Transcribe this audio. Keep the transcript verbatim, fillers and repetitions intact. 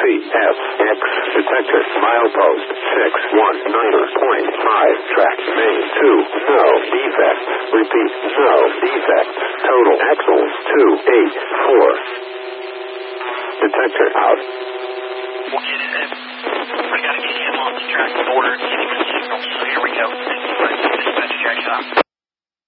F, X, detector, milepost, six one nine point five, track, main, two, no, defect, repeat, no, defect, total, axles, two eight four, detector, out.